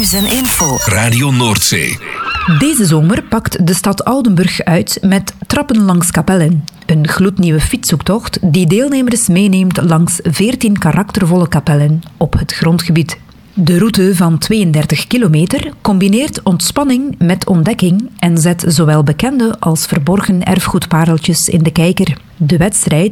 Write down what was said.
Nieuws en info. Radio Noordzee. Deze zomer pakt de stad Oudenburg uit met Trappen langs Kapellen. Een gloednieuwe fietszoektocht die deelnemers meeneemt langs 14 karaktervolle kapellen op het grondgebied. De route van 32 kilometer combineert ontspanning met ontdekking en zet zowel bekende als verborgen erfgoedpareltjes in de kijker. De wedstrijd